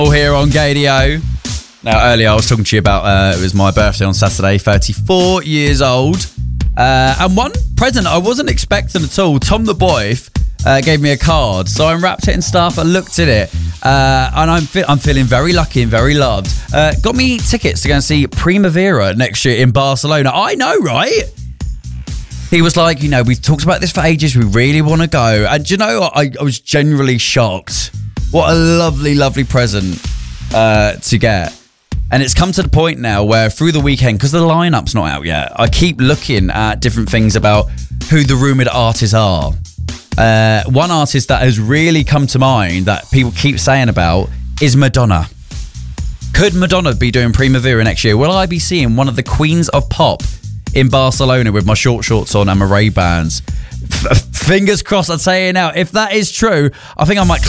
Here on Gadio. Now, earlier I was talking to you about it was my birthday on Saturday, 34 years old. And one present I wasn't expecting at all. Tom the Boy gave me a card, so I unwrapped it and stuff. I looked at it, and I'm feeling very lucky and very loved. Got me tickets to go and see Primavera next year in Barcelona. I know, right? He was like, we've talked about this for ages. We really want to go. And do you know what? I was genuinely shocked. What a lovely, lovely present to get. And it's come to the point now where through the weekend, because the lineup's not out yet, I keep looking at different things about who the rumoured artists are. One artist that has really come to mind that people keep saying about is Madonna. Could Madonna be doing Primavera next year? Will I be seeing one of the queens of pop in Barcelona with my short shorts on and my Ray-Bans? Fingers crossed, I'd say it now. If that is true, I think I might